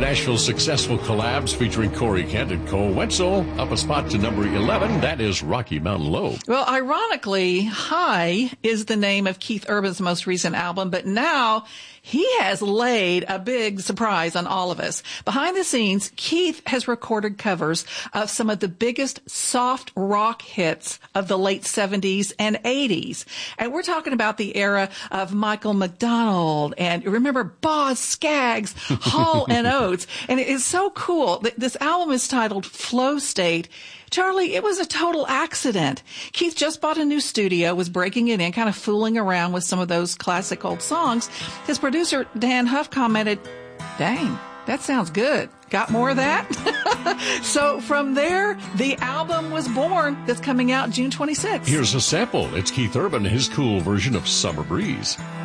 Nashville's successful collabs featuring Corey Kent and Cole Wetzel. Up a spot to number 11, that is Rocky Mountain Low. Well, ironically, High is the name of Keith Urban's most recent album, but now he has laid a big surprise on all of us. Behind the scenes, Keith has recorded covers of some of the biggest soft rock hits of the late 70s and 80s. And we're talking about the era of Michael McDonald and remember Boz Scaggs, Hall & Oates. And it is so cool. This album is titled Flow State. Charlie, it was a total accident. Keith just bought a new studio, was breaking it in, kind of fooling around with some of those classic old songs. His producer, Dan Huff, commented, "Dang, that sounds good. Got more of that?" So from there, the album was born that's coming out June 26th. Here's a sample. It's Keith Urban, his cool version of Summer Breeze.